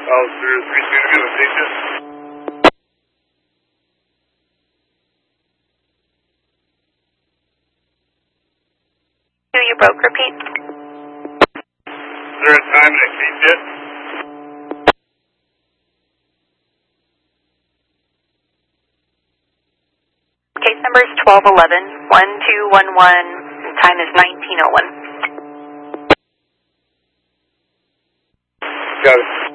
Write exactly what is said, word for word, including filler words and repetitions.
Oh, zero three two to be on station. Two, you broke, repeat. Is there a time and a case yet? Case number is twelve eleven, one two one one, and time is nineteen oh one. Got it.